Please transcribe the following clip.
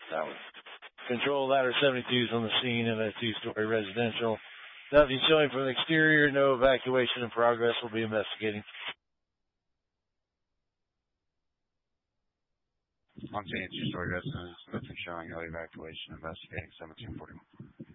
That was Control Ladder 72 is on the scene of a two-story residential. Nothing showing from the exterior. No evacuation in progress. We'll be investigating. On scene, two-story residence. Nothing showing. No evacuation. Investigating. 1741.